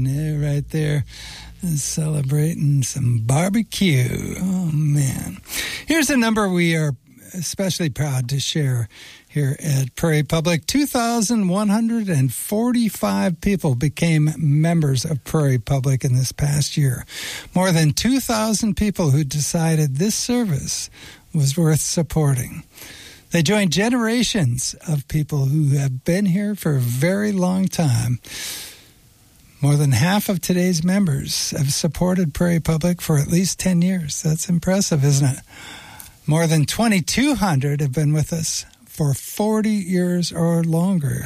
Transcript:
Yeah, right there, celebrating some barbecue. Oh, man. Here's a number we are especially proud to share here at Prairie Public. 2,145 people became members of Prairie Public in this past year. More than 2,000 people who decided this service was worth supporting. They joined generations of people who have been here for a very long time. More than half of today's members have supported Prairie Public for at least 10 years. That's impressive, isn't it? More than 2,200 have been with us for 40 years or longer.